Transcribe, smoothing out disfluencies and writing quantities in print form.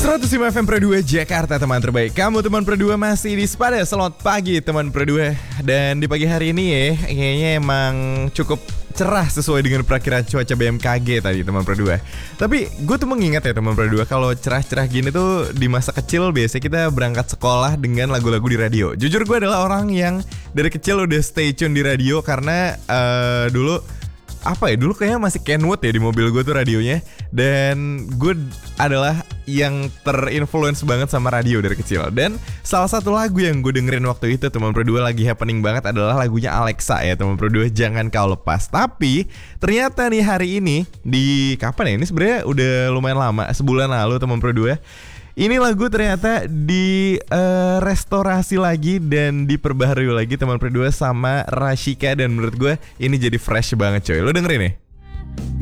105 FM Pro 2 Jakarta, teman terbaik. Kamu teman Pro 2 masih di Spada Slot Pagi teman Pro 2. Dan di pagi hari ini ya, kayaknya emang cukup cerah sesuai dengan perakiran cuaca BMKG tadi teman Pro 2. Tapi gue tuh mengingat ya teman Pro 2, kalau cerah-cerah gini tuh di masa kecil biasanya kita berangkat sekolah dengan lagu-lagu di radio. Jujur gue adalah orang yang dari kecil udah stay tune di radio karena dulu kayaknya masih Kenwood ya di mobil gue tuh radionya. Dan gue adalah yang terinfluence banget sama radio dari kecil. Dan salah satu lagu yang gue dengerin waktu itu teman Pro 2 lagi happening banget adalah lagunya Alexa ya teman Pro 2, Jangan Kau Lepas. Tapi ternyata nih hari ini, di kapan ya, ini sebenarnya udah lumayan lama, sebulan lalu teman Pro 2, ini lagu ternyata di restorasi lagi dan diperbaharui lagi teman Pro 2 sama Rashika. Dan menurut gue ini jadi fresh banget coy. Lo dengerin nih?